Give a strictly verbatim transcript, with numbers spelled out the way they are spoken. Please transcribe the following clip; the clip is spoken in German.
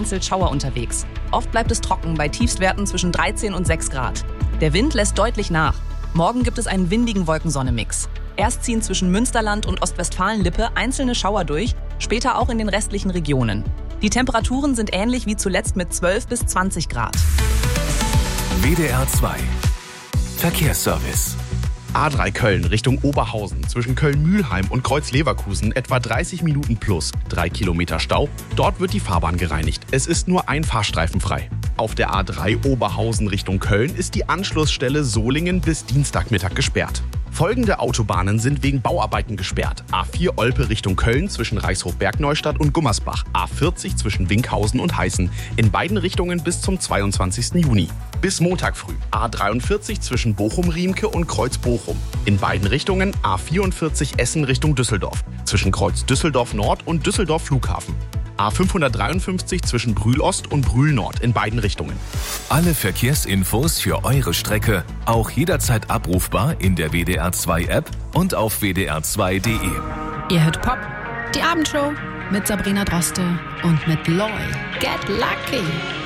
vereinzelt Schauer unterwegs. Oft bleibt es trocken bei Tiefstwerten zwischen dreizehn und sechs Grad. Der Wind lässt deutlich nach. Morgen gibt es einen windigen Wolkensonne-Mix. Erst ziehen zwischen Münsterland und Ostwestfalen-Lippe einzelne Schauer durch, später auch in den restlichen Regionen. Die Temperaturen sind ähnlich wie zuletzt mit zwölf bis zwanzig Grad. W D R zwei Verkehrsservice. A drei Köln Richtung Oberhausen, zwischen Köln-Mülheim und Kreuz-Leverkusen etwa dreißig Minuten plus, drei Kilometer Stau. Dort wird die Fahrbahn gereinigt. Es ist nur ein Fahrstreifen frei. Auf der A drei Oberhausen Richtung Köln ist die Anschlussstelle Solingen bis Dienstagmittag gesperrt. Folgende Autobahnen sind wegen Bauarbeiten gesperrt. A vier Olpe Richtung Köln zwischen Reichshof-Bergneustadt und Gummersbach. A vierzig zwischen Winkhausen und Heißen. In beiden Richtungen bis zum zweiundzwanzigsten Juni. Bis Montag früh. A dreiundvierzig zwischen Bochum-Riemke und Kreuz-Bochum. In beiden Richtungen A vierundvierzig Essen Richtung Düsseldorf. Zwischen Kreuz Düsseldorf Nord und Düsseldorf Flughafen. A fünfhundertdreiundfünfzig zwischen Brühl-Ost und Brühl-Nord in beiden Richtungen. Alle Verkehrsinfos für eure Strecke auch jederzeit abrufbar in der W D R zwei App und auf w d r zwei punkt d e. Ihr hört Pop, die Abendshow mit Sabrina Droste und mit Loy. Get Lucky.